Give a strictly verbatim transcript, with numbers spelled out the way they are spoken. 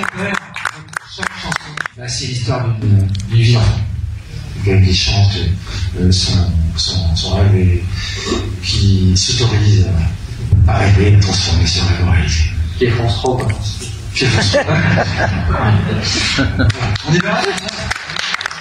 chaque chanson, bah, c'est l'histoire d'une vie d'enfant. Quelqu'un qui chante euh, son, son, son rêve et qui s'autorise à, à rêver, à transformer ses rêves en réalité. Qui est France trois, quoi. Qui est France trois. On est bien là,